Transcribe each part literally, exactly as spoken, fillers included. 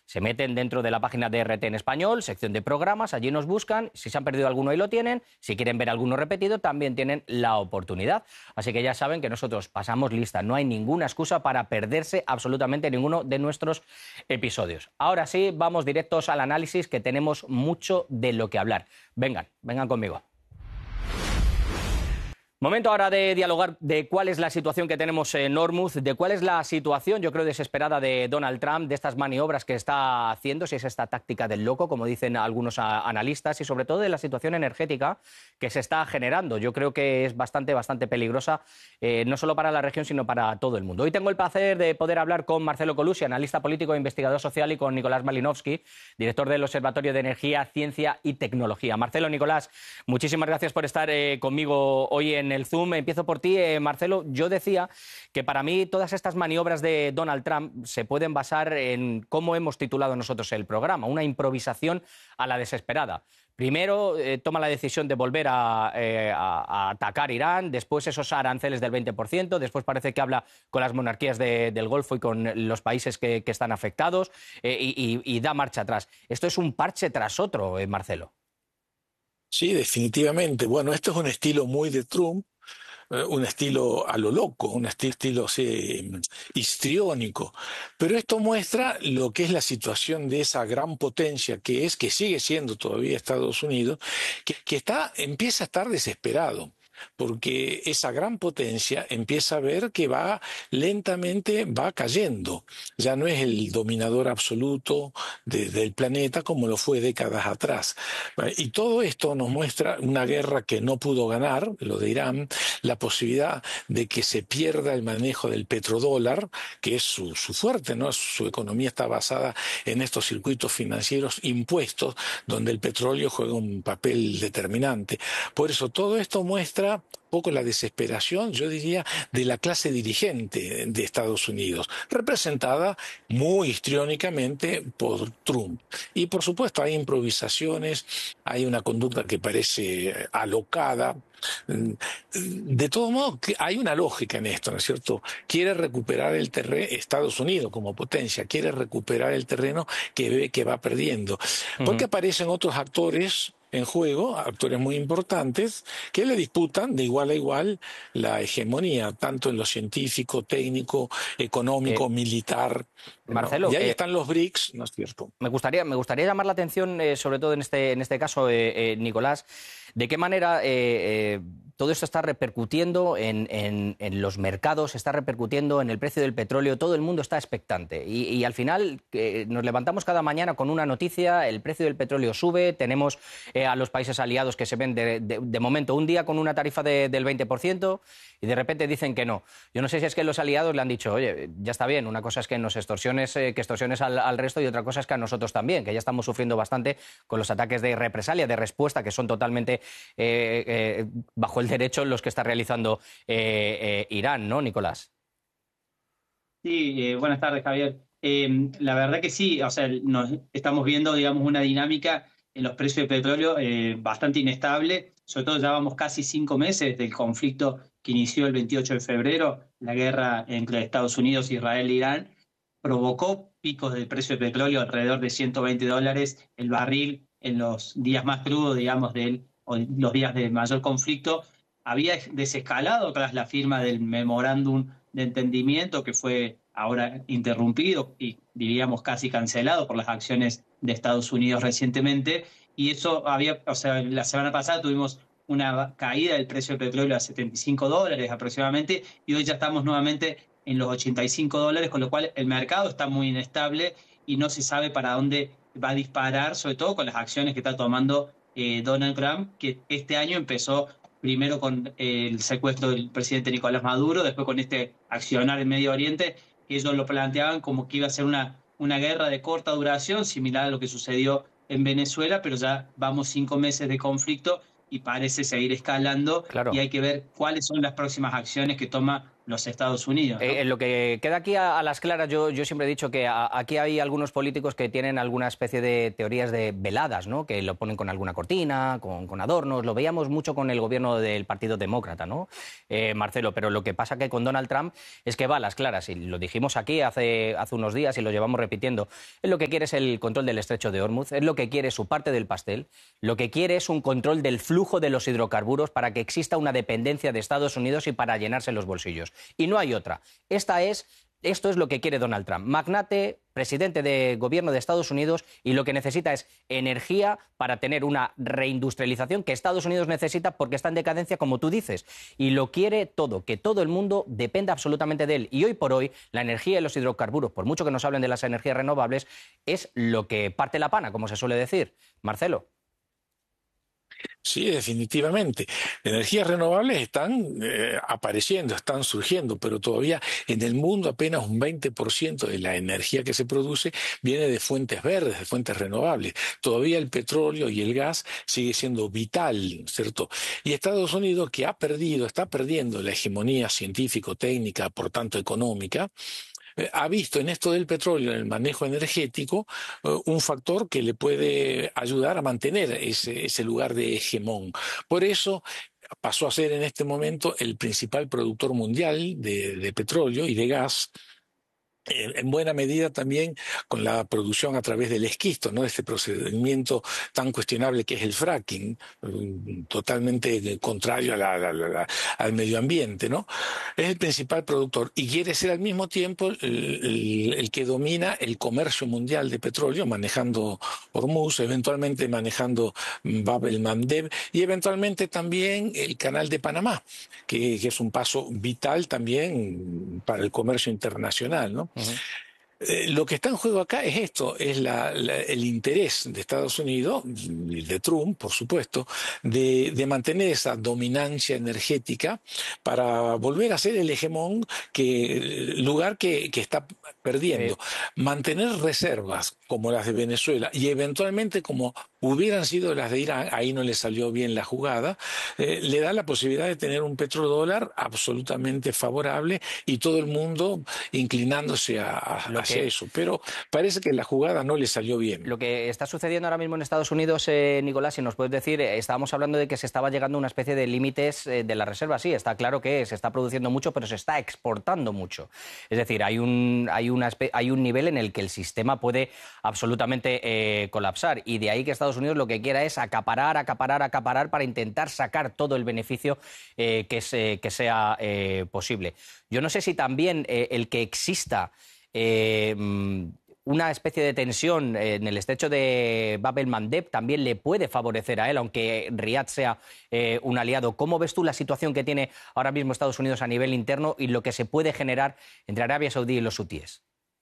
Se meten dentro de la página de R T en español, sección de programas, allí nos buscan, si se han perdido alguno ahí lo tienen, si quieren ver alguno repetido también tienen la oportunidad. Así que ya saben que nosotros pasamos lista, no hay ninguna excusa para perderse absolutamente ninguno de nuestros episodios. Ahora sí, vamos directos al análisis, que tenemos mucho de lo que hablar. Vengan, vengan conmigo. Momento ahora de dialogar de cuál es la situación que tenemos en Hormuz, de cuál es la situación, yo creo, desesperada de Donald Trump, de estas maniobras que está haciendo, si es esta táctica del loco, como dicen algunos analistas, y sobre todo de la situación energética que se está generando. Yo creo que es bastante, bastante peligrosa, eh, no solo para la región, sino para todo el mundo. Hoy tengo el placer de poder hablar con Marcelo Colucci, analista político e investigador social, y con Nicolás Malinowski, director del Observatorio de Energía, Ciencia y Tecnología. Marcelo, Nicolás, muchísimas gracias por estar eh, conmigo hoy en el Zoom. Empiezo por ti, eh, Marcelo. Yo decía que para mí todas estas maniobras de Donald Trump se pueden basar en cómo hemos titulado nosotros el programa, una improvisación a la desesperada. Primero eh, toma la decisión de volver a, eh, a, a atacar Irán, después esos aranceles del veinte por ciento, después parece que habla con las monarquías de, del Golfo y con los países que, que están afectados, eh, y, y, y da marcha atrás. Esto es un parche tras otro, eh, Marcelo. Sí, definitivamente. Bueno, esto es un estilo muy de Trump, eh, un estilo a lo loco, un esti- estilo sí, histriónico. Pero esto muestra lo que es la situación de esa gran potencia que es, que sigue siendo todavía Estados Unidos, que, que está, empieza a estar desesperado. Porque esa gran potencia empieza a ver que va lentamente, va cayendo. Ya no es el dominador absoluto de- del planeta como lo fue décadas atrás. Y todo esto nos muestra una guerra que no pudo ganar, lo de Irán, la posibilidad de que se pierda el manejo del petrodólar, que es su, su fuerte, ¿no? Su economía está basada en estos circuitos financieros impuestos, donde el petróleo juega un papel determinante. Por eso todo esto muestra un poco la desesperación, yo diría, de la clase dirigente de Estados Unidos, representada muy histriónicamente por Trump. Y por supuesto hay improvisaciones, hay una conducta que parece alocada. De todo modo, hay una lógica en esto, ¿no es cierto? Quiere recuperar el terreno, Estados Unidos como potencia, quiere recuperar el terreno que ve que va perdiendo. Porque Uh-huh. aparecen otros actores en juego, actores muy importantes, que le disputan de igual a igual la hegemonía, tanto en lo científico, técnico, económico, Eh, militar, ¿no? Marcelo, Y ahí eh, están los BRICS, ¿no es cierto? Me gustaría, me gustaría llamar la atención, eh, sobre todo en este, en este caso, eh, eh, Nicolás, de qué manera eh, eh, todo esto está repercutiendo en, en, en los mercados, está repercutiendo en el precio del petróleo, todo el mundo está expectante. Y, y al final eh, nos levantamos cada mañana con una noticia, el precio del petróleo sube, tenemos eh, a los países aliados que se ven de, de, de momento un día con una tarifa de, del veinte por ciento y de repente dicen que no. Yo no sé si es que los aliados le han dicho, oye, ya está bien, una cosa es que nos extorsiones, eh, que extorsiones al, al resto, y otra cosa es que a nosotros también, que ya estamos sufriendo bastante con los ataques de represalia, de respuesta, que son totalmente eh, eh, bajo el derecho los que está realizando eh, eh, Irán, ¿no, Nicolás? Sí, eh, buenas tardes, Javier. Eh, la verdad que sí, o sea, nos estamos viendo, digamos, una dinámica en los precios de petróleo eh, bastante inestable. Sobre todo, ya vamos casi cinco meses del conflicto que inició el veintiocho de febrero, la guerra entre Estados Unidos, Israel e Irán, provocó picos del precio de petróleo alrededor de ciento veinte dólares el barril en los días más crudos, digamos, del, o los días de mayor conflicto. Había desescalado tras la firma del memorándum de entendimiento que fue ahora interrumpido y diríamos casi cancelado por las acciones de Estados Unidos recientemente. Y eso había, o sea, la semana pasada tuvimos una caída del precio del petróleo a setenta y cinco dólares aproximadamente, y hoy ya estamos nuevamente en los ochenta y cinco dólares, con lo cual el mercado está muy inestable y no se sabe para dónde va a disparar, sobre todo con las acciones que está tomando eh, Donald Trump, que este año empezó primero con el secuestro del presidente Nicolás Maduro, después con este accionar en Medio Oriente, que ellos lo planteaban como que iba a ser una, una guerra de corta duración, similar a lo que sucedió en Venezuela, pero ya vamos cinco meses de conflicto y parece seguir escalando, y Claro. hay que ver cuáles son las próximas acciones que toma los Estados Unidos, ¿no? Eh, en lo que queda aquí a, a las claras, yo, yo siempre he dicho que a, aquí hay algunos políticos que tienen alguna especie de teorías de veladas, ¿no? Que lo ponen con alguna cortina, con, con adornos. Lo veíamos mucho con el gobierno del Partido Demócrata, ¿no? Eh, Marcelo, pero lo que pasa que con Donald Trump es que va a las claras, y lo dijimos aquí hace, hace unos días y lo llevamos repitiendo. Él lo que quiere es el control del estrecho de Hormuz, es lo que quiere su parte del pastel, lo que quiere es un control del flujo de los hidrocarburos para que exista una dependencia de Estados Unidos y para llenarse los bolsillos. Y no hay otra. Esta es, esto es lo que quiere Donald Trump. Magnate, presidente de gobierno de Estados Unidos, y lo que necesita es energía para tener una reindustrialización que Estados Unidos necesita porque está en decadencia, como tú dices. Y lo quiere todo, que todo el mundo dependa absolutamente de él. Y hoy por hoy, la energía y los hidrocarburos, por mucho que nos hablen de las energías renovables, es lo que parte la pana, como se suele decir. Marcelo. Sí, definitivamente. Energías renovables están eh, apareciendo, están surgiendo, pero todavía en el mundo apenas un veinte por ciento de la energía que se produce viene de fuentes verdes, de fuentes renovables. Todavía el petróleo y el gas sigue siendo vital, ¿cierto? Y Estados Unidos, que ha perdido, está perdiendo la hegemonía científico-técnica, por tanto económica, ha visto en esto del petróleo, en el manejo energético, uh, un factor que le puede ayudar a mantener ese, ese lugar de hegemón. Por eso pasó a ser en este momento el principal productor mundial de, de petróleo y de gas, en buena medida también con la producción a través del esquisto, ¿no? Este procedimiento tan cuestionable que es el fracking, totalmente contrario a la, la, la, al medio ambiente, ¿no? Es el principal productor y quiere ser al mismo tiempo el, el, el que domina el comercio mundial de petróleo, manejando Hormuz, eventualmente manejando Bab el-Mandeb y eventualmente también el canal de Panamá, que, que es un paso vital también para el comercio internacional, ¿no? Uh-huh. Eh, lo que está en juego acá es esto, es la, la, el interés de Estados Unidos, de Trump, por supuesto, de, de mantener esa dominancia energética para volver a ser el hegemón, que, el lugar que, que está perdiendo. Sí. Mantener reservas como las de Venezuela y eventualmente como hubieran sido las de Irán, ahí no le salió bien la jugada, eh, le da la posibilidad de tener un petrodólar absolutamente favorable y todo el mundo inclinándose a, a hacia eso. Pero parece que la jugada no le salió bien. Lo que está sucediendo ahora mismo en Estados Unidos, eh, Nicolás, si nos puedes decir, eh, estábamos hablando de que se estaba llegando a una especie de límites eh, de la reserva. Sí, está claro que se está produciendo mucho, pero se está exportando mucho. Es decir, hay un, hay una, hay un nivel en el que el sistema puede absolutamente eh, colapsar, y de ahí que Estados Unidos lo que quiera es acaparar, acaparar, acaparar para intentar sacar todo el beneficio eh, que, se, que sea eh, posible. Yo no sé si también eh, el que exista eh, una especie de tensión en el estrecho de Bab el-Mandeb también le puede favorecer a él, aunque Riad sea eh, un aliado. ¿Cómo ves tú la situación que tiene ahora mismo Estados Unidos a nivel interno y lo que se puede generar entre Arabia Saudí y los hutíes?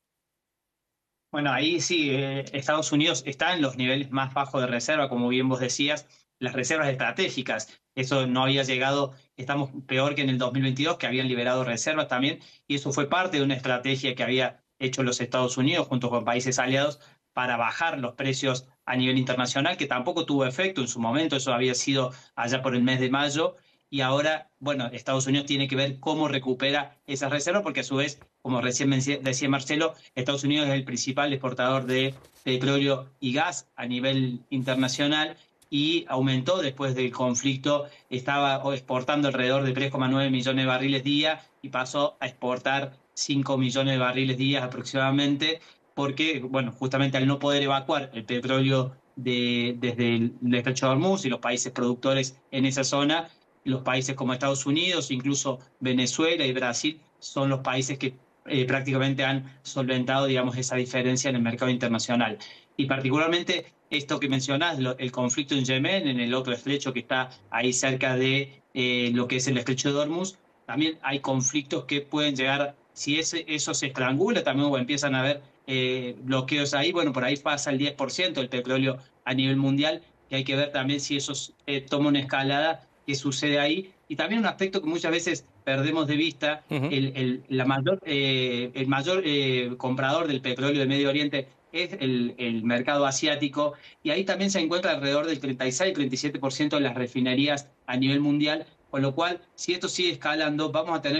Bueno, ahí sí, eh, Estados Unidos está en los niveles más bajos de reserva, como bien vos decías, las reservas estratégicas. Eso no había llegado, estamos peor que en el dos mil veintidós, que habían liberado reservas también, y eso fue parte de una estrategia que había hecho los Estados Unidos junto con países aliados para bajar los precios a nivel internacional, que tampoco tuvo efecto en su momento. Eso había sido allá por el mes de mayo, y ahora, bueno, Estados Unidos tiene que ver cómo recupera esas reservas, porque a su vez, como recién decía Marcelo, Estados Unidos es el principal exportador de petróleo y gas a nivel internacional, y aumentó después del conflicto, estaba exportando alrededor de tres coma nueve millones de barriles día y pasó a exportar cinco millones de barriles día aproximadamente, porque, bueno, justamente al no poder evacuar el petróleo de, desde el, el estrecho de Hormuz y los países productores en esa zona, los países como Estados Unidos, incluso Venezuela y Brasil, son los países que eh, prácticamente han solventado, digamos, esa diferencia en el mercado internacional. Y particularmente esto que mencionás, lo, el conflicto en Yemen, en el otro estrecho que está ahí cerca de eh, lo que es el estrecho de Hormuz, también hay conflictos que pueden llegar, si ese, eso se estrangula también o empiezan a haber eh, bloqueos ahí, bueno, por ahí pasa el diez por ciento del petróleo a nivel mundial, y hay que ver también si eso eh, toma una escalada, qué sucede ahí. Y también un aspecto que muchas veces perdemos de vista, uh-huh. el, el, la mayor, eh, el mayor eh, comprador del petróleo de Medio Oriente es el, el mercado asiático, y ahí también se encuentra alrededor del treinta y seis, treinta y siete por ciento de las refinerías a nivel mundial, con lo cual, si esto sigue escalando, vamos a tener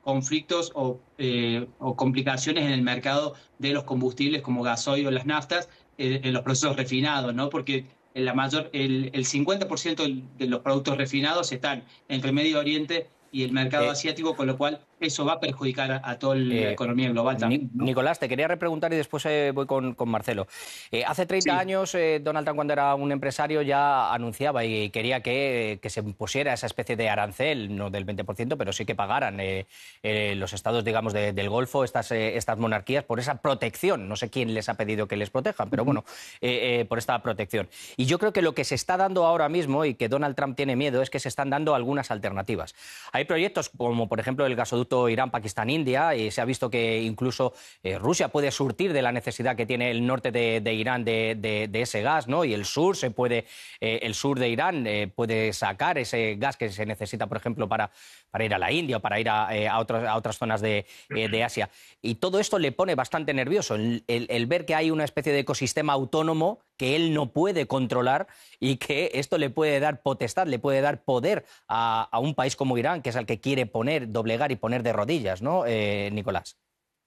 conflictos o, eh, o complicaciones en el mercado de los combustibles como gasoil o las naftas eh, en los procesos refinados, ¿no? Porque la mayor, el, el cincuenta por ciento de los productos refinados están entre Medio Oriente y el mercado Eh, asiático, con lo cual eso va a perjudicar a, a toda la Eh, economía global también, ¿no? Nicolás, te quería repreguntar y después eh, voy con, con Marcelo. Eh, hace treinta Sí. años, eh, Donald Trump, cuando era un empresario, ya anunciaba y quería que, que se impusiera esa especie de arancel, no del veinte por ciento, pero sí que pagaran eh, eh, los estados, digamos, de, del Golfo, estas, eh, estas monarquías, por esa protección. No sé quién les ha pedido que les protejan, pero bueno, eh, eh, por esta protección. Y yo creo que lo que se está dando ahora mismo y que Donald Trump tiene miedo es que se están dando algunas alternativas. Hay proyectos como, por ejemplo, el gasoducto Irán-Pakistán India, y se ha visto que incluso eh, Rusia puede surtir de la necesidad que tiene el norte de, de Irán de, de, de ese gas, ¿no? Y el sur se puede, eh, el sur de Irán eh, puede sacar ese gas que se necesita, por ejemplo, para, para ir a la India o para ir a, eh, a, otros, a otras zonas de, eh, de Asia. Y todo esto le pone bastante nervioso, el, el, el ver que hay una especie de ecosistema autónomo que él no puede controlar y que esto le puede dar potestad, le puede dar poder a, a un país como Irán, que es al que quiere poner, doblegar y poner de rodillas, ¿no, eh, Nicolás?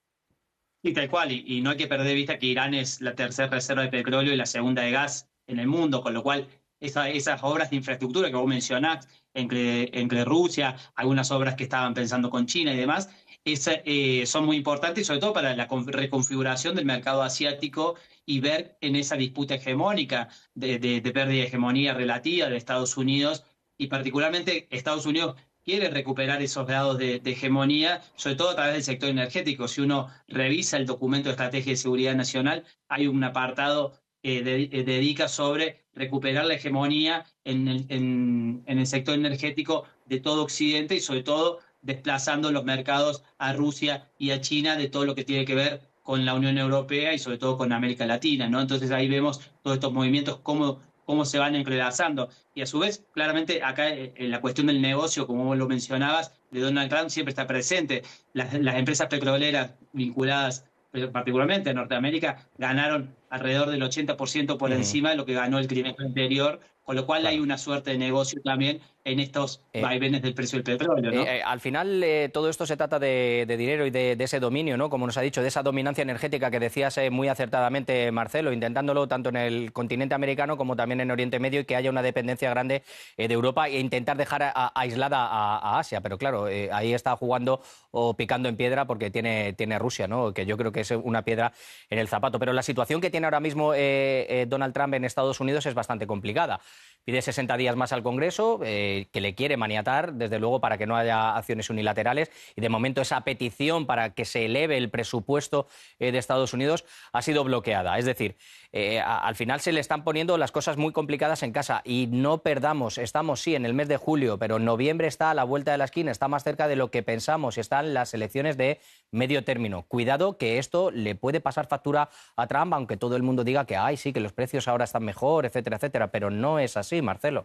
Y tal cual, y, y no hay que perder de vista que Irán es la tercera reserva de petróleo y la segunda de gas en el mundo, con lo cual esa, esas obras de infraestructura que vos mencionás entre, entre Rusia, algunas obras que estaban pensando con China y demás, esa, eh, son muy importantes, sobre todo para la reconfiguración del mercado asiático y ver en esa disputa hegemónica de, de, de pérdida de hegemonía relativa de Estados Unidos, y particularmente Estados Unidos quiere recuperar esos grados de, de hegemonía, sobre todo a través del sector energético. Si uno revisa el documento de Estrategia de Seguridad Nacional, hay un apartado que de, de, dedica sobre recuperar la hegemonía en el, en, en el sector energético de todo Occidente y sobre todo desplazando los mercados a Rusia y a China de todo lo que tiene que ver con la Unión Europea y sobre todo con América Latina, ¿no? Entonces ahí vemos todos estos movimientos, cómo cómo se van entrelazando. Y a su vez, claramente, acá en la cuestión del negocio, como vos lo mencionabas, de Donald Trump siempre está presente. Las, las empresas petroleras vinculadas particularmente a Norteamérica ganaron alrededor del ochenta por ciento por uh-huh. encima de lo que ganó el trimestre anterior, con lo cual claro. hay una suerte de negocio también en estos eh, vaivenes del precio del petróleo, ¿no? Eh, eh, al final, eh, todo esto se trata de, de dinero y de, de ese dominio, ¿no? Como nos ha dicho, de esa dominancia energética que decías eh, muy acertadamente, Marcelo, intentándolo tanto en el continente americano como también en Oriente Medio, y que haya una dependencia grande eh, de Europa e intentar dejar a, a, aislada a, a Asia. Pero claro, eh, ahí está jugando o picando en piedra porque tiene, tiene Rusia, ¿no? Que yo creo que es una piedra en el zapato. Pero la situación que tiene ahora mismo eh, eh, Donald Trump en Estados Unidos es bastante complicada. Pide sesenta días más al Congreso, eh, que le quiere maniatar, desde luego, para que no haya acciones unilaterales. Y de momento esa petición para que se eleve el presupuesto eh, de Estados Unidos ha sido bloqueada. Es decir, eh, a, al final se le están poniendo las cosas muy complicadas en casa. Y no perdamos, estamos sí en el mes de julio, pero noviembre está a la vuelta de la esquina, está más cerca de lo que pensamos, y están las elecciones de medio término. Cuidado, que esto le puede pasar factura a Trump, aunque todo el mundo diga que ay, sí, que los precios ahora están mejor, etcétera, etcétera, pero no es así, Marcelo.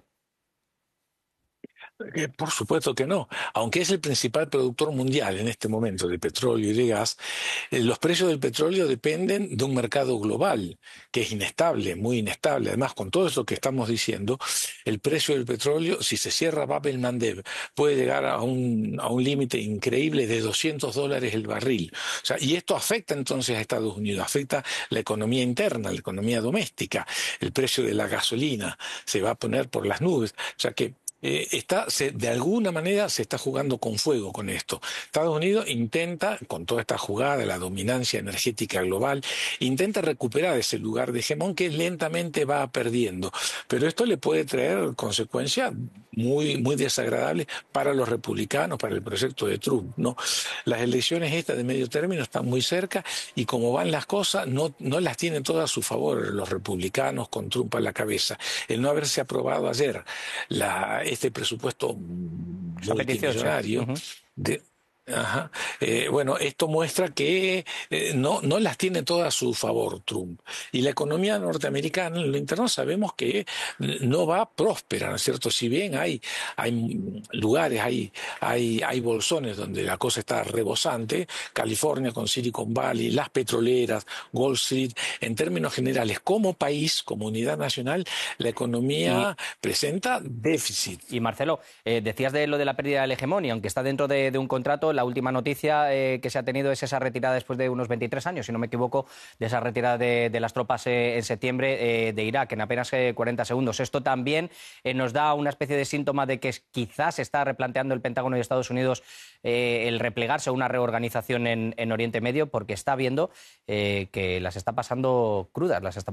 Eh, por supuesto que no. Aunque es el principal productor mundial en este momento de petróleo y de gas, eh, los precios del petróleo dependen de un mercado global que es inestable, muy inestable. Además, con todo eso que estamos diciendo, el precio del petróleo, si se cierra Bab el-Mandeb, puede llegar a un, a un límite increíble de doscientos dólares el barril. O sea, y esto afecta entonces a Estados Unidos, afecta la economía interna, la economía doméstica. El precio de la gasolina se va a poner por las nubes. O sea que Eh, está, se, de alguna manera se está jugando con fuego con esto. Estados Unidos intenta, con toda esta jugada de la dominancia energética global, intenta recuperar ese lugar de hegemón que lentamente va perdiendo. Pero esto le puede traer consecuencias muy, muy desagradables para los republicanos, para el proyecto de Trump, ¿no? Las elecciones estas de medio término están muy cerca y como van las cosas, no, no las tienen todas a su favor los republicanos con Trump a la cabeza. El no haberse aprobado ayer la este presupuesto multimillonario uh-huh. de, ajá, eh, bueno, esto muestra que eh, no, no las tiene todas a su favor Trump. Y la economía norteamericana, en lo interno, sabemos que no va próspera, ¿no es cierto? Si bien hay, hay lugares, hay, hay, hay bolsones donde la cosa está rebosante, California con Silicon Valley, las petroleras, Wall Street, en términos generales, como país, como unidad nacional, la economía y, presenta déficit. Y Marcelo, eh, decías de lo de la pérdida de la hegemonía, aunque está dentro de, de un contrato, la última noticia eh, que se ha tenido es esa retirada después de unos veintitrés años, si no me equivoco, de esa retirada de, de las tropas eh, en septiembre eh, de Irak, en apenas eh, cuarenta segundos. Esto también eh, nos da una especie de síntoma de que quizás se está replanteando el Pentágono de Estados Unidos eh, el replegarse o una reorganización en, en Oriente Medio, porque está viendo eh, que las está pasando crudas, las está